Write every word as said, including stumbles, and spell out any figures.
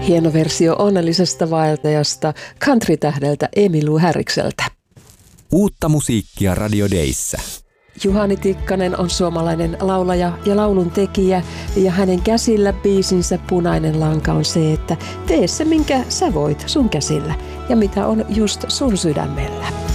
Hieno versio onnellisesta vaeltajasta country-tähdeltä Emmylou Harrikseltä. Uutta musiikkia Radio Dayssä. Juhani Tikkanen on suomalainen laulaja ja laulun tekijä, ja hänen käsillä biisinsä punainen lanka on se, että tee se minkä sä voit sun käsillä ja mitä on just sun sydämellä.